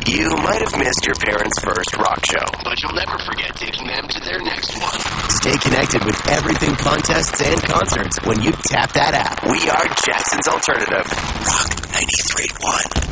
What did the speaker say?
You might have missed your parents' first rock show, but you'll never forget taking them to their next one. Stay connected with everything contests and concerts when you tap that app. We are Jackson's Alternative. Rock 93.1.